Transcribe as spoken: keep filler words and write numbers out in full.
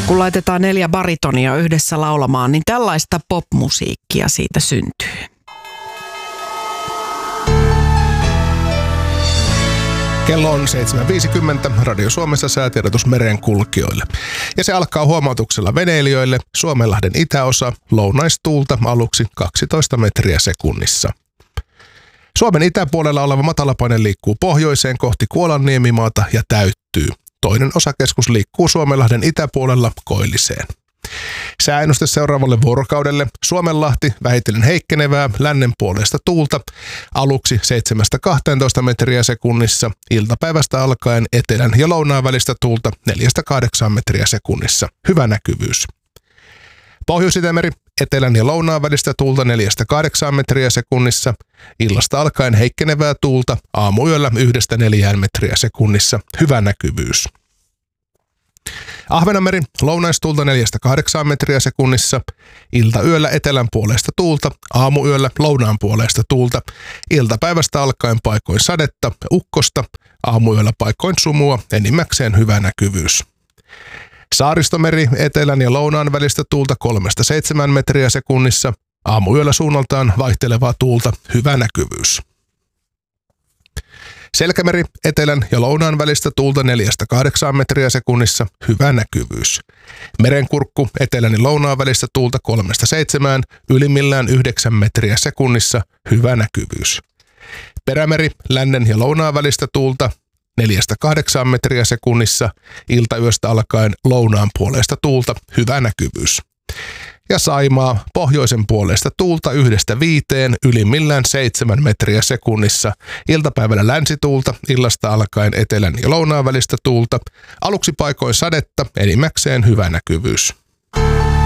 kun laitetaan neljä baritonia yhdessä laulamaan, niin tällaista popmusiikkia siitä syntyy. Kello on seitsemän viisikymmentä, Radio Suomessa säätiedotus merenkulkijoille. Ja se alkaa huomautuksella veneilijöille, Suomenlahden itäosa, lounaistuulta aluksi kaksitoista metriä sekunnissa. Suomen itäpuolella oleva matalapaine liikkuu pohjoiseen kohti Kuolanniemimaata ja täyttyy. Toinen osakeskus liikkuu Suomenlahden itäpuolella koilliseen. Sääennuste seuraavalle vuorokaudelle: Suomenlahti vähitellen heikkenevää lännen puolesta tuulta aluksi seitsemästä kahteentoista metriä sekunnissa, iltapäivästä alkaen etelän ja lounaan välistä tuulta neljästä kahdeksaan metriä sekunnissa. Hyvä näkyvyys. Pohjois-Itämeri etelän ja lounaan välistä tuulta neljästä kahdeksaan metriä sekunnissa, illasta alkaen heikkenevää tuulta aamuyöllä yhdestä neljään metriä sekunnissa. Hyvä näkyvyys. Ahvenanmeri lounaistuulta neljästä kahdeksaan metriä sekunnissa, iltayöllä etelän puolesta tuulta, aamuyöllä lounaan puolesta tuulta, iltapäivästä alkaen paikoin sadetta, ukkosta, aamuyöllä paikoin sumua, enimmäkseen hyvä näkyvyys. Saaristomeri etelän ja lounaan välistä tuulta kolmesta seitsemään metriä sekunnissa, aamuyöllä suunnaltaan vaihtelevaa tuulta, hyvä näkyvyys. Selkämeri etelän ja lounaan välistä tuulta neljästä kahdeksaan metriä sekunnissa, hyvä näkyvyys. Merenkurkku etelän ja lounaan välistä tuulta kolmesta seitsemään, ylimmillään yhdeksän metriä sekunnissa, hyvä näkyvyys. Perämeri lännen ja lounaan välistä tuulta neljästä kahdeksaan metriä sekunnissa, iltayöstä alkaen lounaan puolesta tuulta, hyvä näkyvyys. Ja Saimaa pohjoisen puolesta tuulta yhdestä viiteen, ylimmillään seitsemän metriä sekunnissa, iltapäivällä länsituulta, illasta alkaen etelän ja lounaan välistä tuulta, aluksi paikoin sadetta, enimmäkseen hyvä näkyvyys.